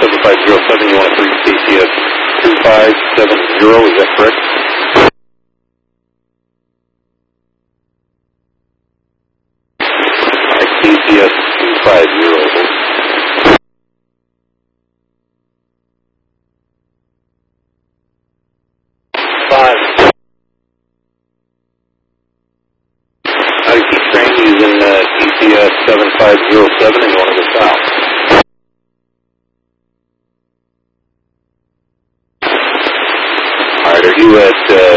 7507, you want to reach KCS 2570, is that correct? Alright, KCS 250. Keep train using KCS 7507 and you want to go south. Alright, are you at